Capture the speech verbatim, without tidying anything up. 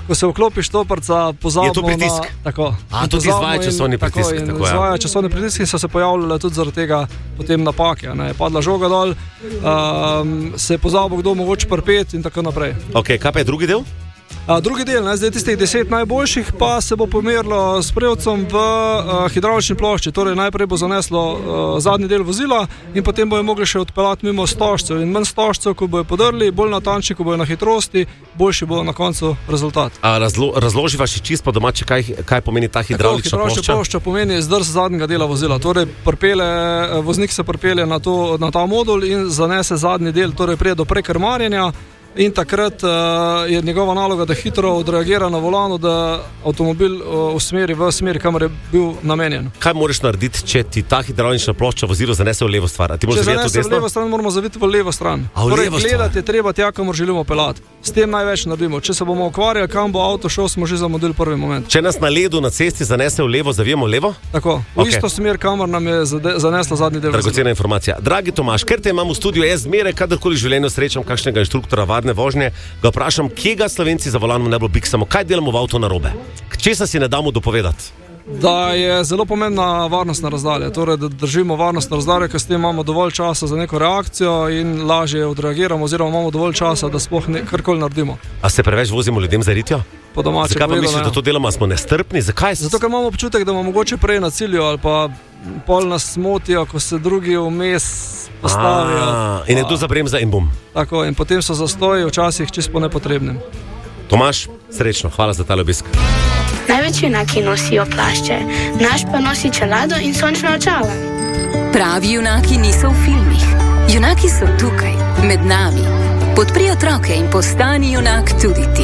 ko se vklopi štoparca, pozabimo je to pritisk? na... Tako. A, tudi izvaja časovni pritisk. Tako, in izvaja časovni pritisk in so se pojavljale tudi zaradi tega potem napake. Ne. Je padla žoga dol, um, se je pozabil kdo mogoče prpet in tako naprej. Ok, kaj pa je drugi del? A, drugi del, ne, zdaj tistih deset najboljših, pa se bo pomerilo s prevcem v uh, hidravlični plošči. Torej najprej bo zaneslo uh, zadnji del vozila in potem bojo mogli še odpeljati mimo stožcev. In manj stožcev, ko bojo podrli, bolj natančni, ko bojo na hitrosti, boljši bo na koncu rezultat. A razlo, razloživa še čisto domače, kaj, kaj pomeni ta hidravlična Tako, plošča? plošča pomeni zdrs zadnjega dela vozila. Torej prpele, voznik se pripelje na, to, na ta modul in zanese zadnji del, torej prije do prekrmarjenja. In takrat uh, je njegova naloga, da hitro odreagira na volanu, da avtomobil uh, usmeri v smer, kamor je bil namenjen. Kaj moraš narediti, če ti ta hidravlična plošča vozilo zanese v levo stran? Če zanese v levo stran, moramo zaviti v levo stran. A, v torej, levo gledati je treba tja, kamor želimo pelati. S tem največ naredimo. Če se bomo ukvarjali, kam bo avto šel, smo že zamudili prvi moment. Če nas na ledu na cesti zanese v levo, zavijemo v levo? Tako, v Okay. isto smer, kamor nam je zanesla zadnji del. Dragocena informacija. Dragi Tomaž, ker te imam v studiu, jaz zmeraj, kadarkoli v življenju srečam kakšnega inštruktora varne vožnje, ga vprašam, kje ga Slovenci za volanom ne bo biksamo, kaj delamo v avtu narobe? Česa si ne damo dopovedati? Da je zelo pomembna varnostna razdalja, torej da držimo varnostno razdaljo, ker s tem imamo dovolj časa za neko reakcijo in lažje odreagiramo, oziroma imamo dovolj časa, da sploh ne, karkoli naredimo. A se preveč vozimo ljudem za ritjo? Po domače Zakaj pa povedano, misliš, ja. da to delamo, smo nestrpni? Zakaj? Zato, ker imamo občutek, da bomo mogoče prej na cilju ali pa pol nas motijo, ko se drugi vmes postavijo. A, in je tu zabremza in bum. Tako, in potem so zastoji včasih čisto po nepotrebnem. Tomaž, srečno, hvala za tale obisk. Največ junaki nosijo plašče, naš pa nosi čelado in sončna očala. Pravi junaki niso v filmih. Junaki so tukaj, med nami. Podpri otroke in postani junak tudi ti.